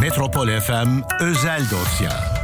Metropol FM özel dosya.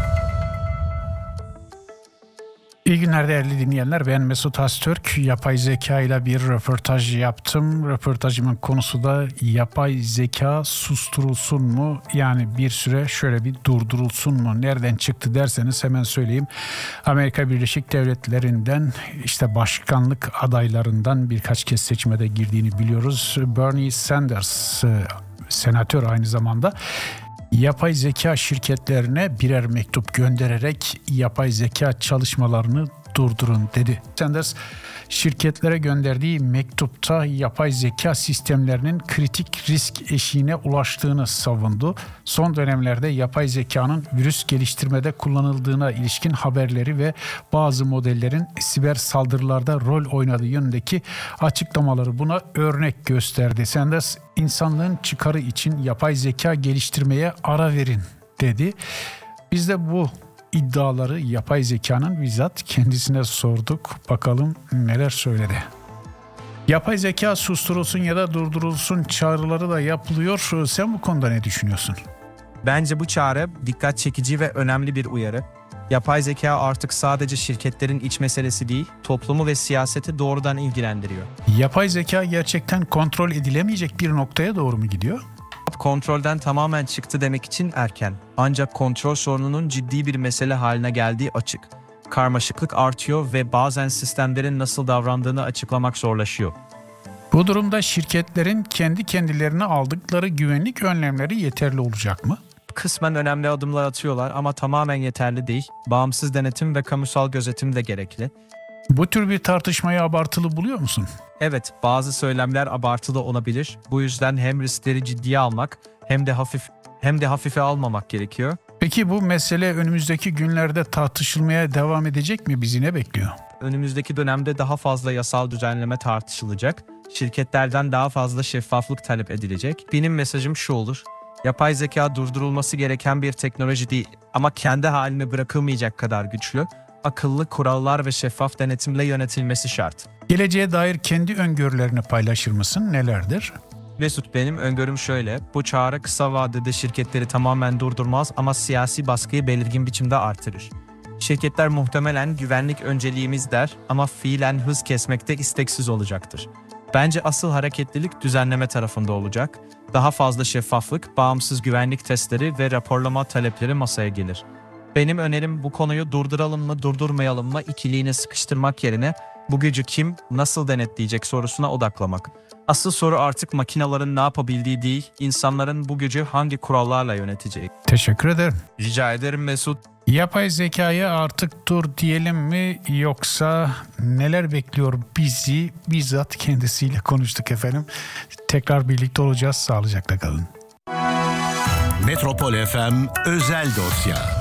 İyi günler değerli dinleyenler. Ben Mesut Öztürk. Yapay zeka ile bir röportaj yaptım. Röportajımın konusu da yapay zeka susturulsun mu? Yani bir süre şöyle bir durdurulsun mu? Nereden çıktı derseniz hemen söyleyeyim. Amerika Birleşik Devletleri'nden işte başkanlık adaylarından birkaç kez seçime girdiğini biliyoruz. Bernie Sanders, senatör aynı zamanda, yapay zeka şirketlerine birer mektup göndererek yapay zeka çalışmalarını durdurun dedi. Sanders şirketlere gönderdiği mektupta yapay zeka sistemlerinin kritik risk eşiğine ulaştığını savundu. Son dönemlerde yapay zekanın virüs geliştirmede kullanıldığına ilişkin haberleri ve bazı modellerin siber saldırılarda rol oynadığı yönündeki açıklamaları buna örnek gösterdi. Sanders, insanlığın çıkarı için yapay zeka geliştirmeye ara verin dedi. Biz de bu iddiaları yapay zekanın bizzat kendisine sorduk. Bakalım neler söyledi. Yapay zeka susturulsun ya da durdurulsun çağrıları da yapılıyor. Sen bu konuda ne düşünüyorsun? Bence bu çağrı dikkat çekici ve önemli bir uyarı. Yapay zeka artık sadece şirketlerin iç meselesi değil, toplumu ve siyaseti doğrudan ilgilendiriyor. Yapay zeka gerçekten kontrol edilemeyecek bir noktaya doğru mu gidiyor? Kontrolden tamamen çıktı demek için erken. Ancak kontrol sorununun ciddi bir mesele haline geldiği açık. Karmaşıklık artıyor ve bazen sistemlerin nasıl davrandığını açıklamak zorlaşıyor. Bu durumda şirketlerin kendi kendilerine aldıkları güvenlik önlemleri yeterli olacak mı? Kısmen önemli adımlar atıyorlar ama tamamen yeterli değil. Bağımsız denetim ve kamusal gözetim de gerekli. Bu tür bir tartışmayı abartılı buluyor musun? Evet, bazı söylemler abartılı olabilir. Bu yüzden hem riskleri ciddiye almak hem de hafife almamak gerekiyor. Peki bu mesele önümüzdeki günlerde tartışılmaya devam edecek mi? Bizi ne bekliyor? Önümüzdeki dönemde daha fazla yasal düzenleme tartışılacak. Şirketlerden daha fazla şeffaflık talep edilecek. Benim mesajım şu olur: yapay zeka durdurulması gereken bir teknoloji değil ama kendi haline bırakılmayacak kadar güçlü, akıllı kurallar ve şeffaf denetimle yönetilmesi şart. Geleceğe dair kendi öngörülerini paylaşır mısın? Nelerdir? Mesut, benim öngörüm şöyle: bu çağrı kısa vadede şirketleri tamamen durdurmaz ama siyasi baskıyı belirgin biçimde artırır. Şirketler muhtemelen güvenlik önceliğimiz der ama fiilen hız kesmekte isteksiz olacaktır. Bence asıl hareketlilik düzenleme tarafında olacak. Daha fazla şeffaflık, bağımsız güvenlik testleri ve raporlama talepleri masaya gelir. Benim önerim, bu konuyu durduralım mı durdurmayalım mı ikiliğine sıkıştırmak yerine bu gücü kim, nasıl denetleyecek sorusuna odaklamak. Asıl soru artık makinelerin ne yapabildiği değil, insanların bu gücü hangi kurallarla yöneteceği. Teşekkür ederim. Rica ederim Mesut. Yapay zekaya artık dur diyelim mi, yoksa neler bekliyor bizi? Bizzat kendisiyle konuştuk efendim. Tekrar birlikte olacağız. Sağlıcakla kalın. Metropol FM özel dosya.